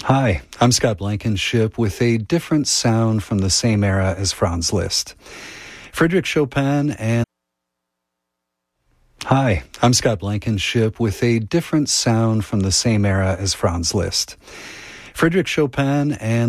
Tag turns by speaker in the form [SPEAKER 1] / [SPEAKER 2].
[SPEAKER 1] Hi, I'm Scott Blankenship with a different sound from the same era as Franz Liszt. Frédéric Chopin and... Hi, I'm Scott Blankenship with a different sound from the same era as Franz Liszt. Frédéric Chopin and